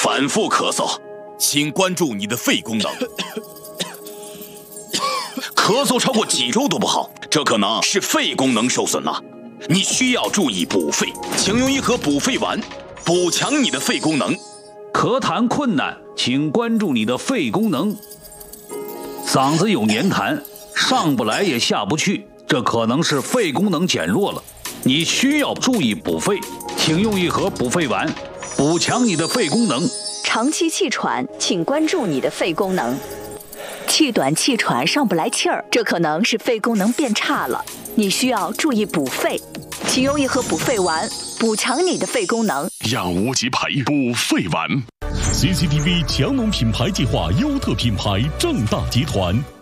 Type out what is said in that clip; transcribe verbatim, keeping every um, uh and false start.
反复咳嗽，请关注你的肺功能。咳嗽超过几周都不好，这可能是肺功能受损了。你需要注意补肺，请用一盒补肺丸，补强你的肺功能。 咳痰困难，请关注你的肺功能。嗓子有黏痰，上不来也下不去，这可能是肺功能减弱了。你需要注意补肺，请用一盒补肺丸，补强你的肺功能。 长期气喘，请关注你的肺功能。气短气喘上不来气儿，这可能是肺功能变差了，你需要注意补肺，请用一盒补肺丸，补强你的肺功能。 养无极培补肺丸 ，C C T V 强农品牌计划优特品牌正大集团。